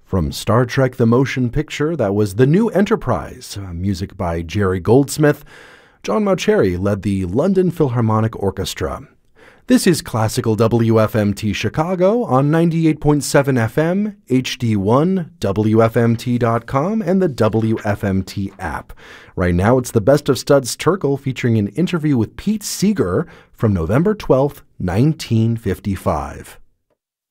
From Star Trek the Motion Picture, that was The New Enterprise, music by Jerry Goldsmith. John Mauceri led the London Philharmonic Orchestra. This is Classical WFMT Chicago on 98.7 FM, HD1, WFMT.com, and the WFMT app. Right now, it's the Best of Studs Terkel featuring an interview with Pete Seeger from November 12th, 1955.